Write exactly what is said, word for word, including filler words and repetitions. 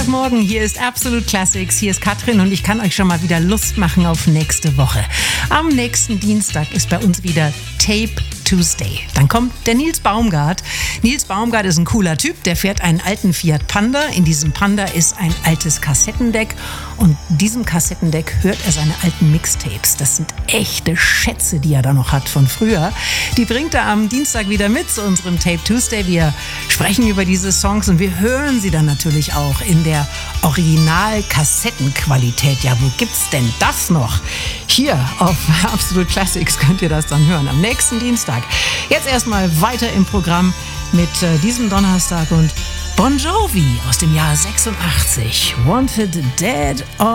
Dienstagmorgen, hier ist Absolute Classics, hier ist Katrin und ich kann euch schon mal wieder Lust machen auf nächste Woche. Am nächsten Dienstag ist bei uns wieder Tape Tuesday. Dann kommt der Nils Baumgart. Nils Baumgart ist ein cooler Typ, der fährt einen alten Fiat Panda. In diesem Panda ist ein altes Kassettendeck und in diesem Kassettendeck hört er seine alten Mixtapes. Das sind echte Schätze, die er da noch hat von früher. Die bringt er am Dienstag wieder mit zu unserem Tape Tuesday. Wir sprechen über diese Songs und wir hören sie dann natürlich auch in der Original-Kassettenqualität. Ja, wo gibt's denn das noch? Hier auf Absolute Classics könnt ihr das dann hören am nächsten Dienstag. Jetzt erstmal weiter im Programm mit äh, diesem Donnerstag und Bon Jovi aus dem Jahr sechsundachtzig. Wanted Dead or